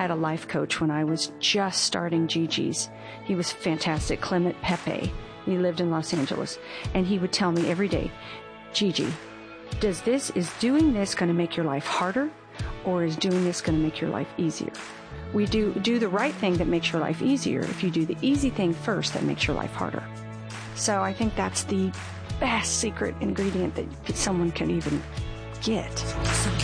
had a life coach when I was just starting Gigi's. He was fantastic, Clement Pepe. He lived in Los Angeles. And he would tell me every day, Gigi, is doing this going to make your life harder, or is doing this going to make your life easier? We do the right thing that makes your life easier if you do the easy thing first that makes your life harder. So I think that's the best secret ingredient that someone can even get.